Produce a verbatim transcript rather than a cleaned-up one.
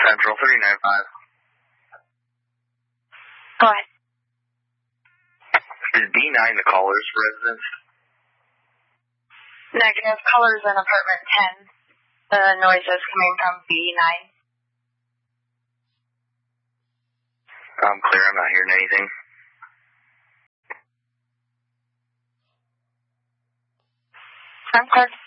Central three nine five. Go ahead. Is B nine the caller's residence? Negative. Caller's in apartment ten. The noise is coming from B nine. I'm clear. I'm not hearing anything. I'm clear.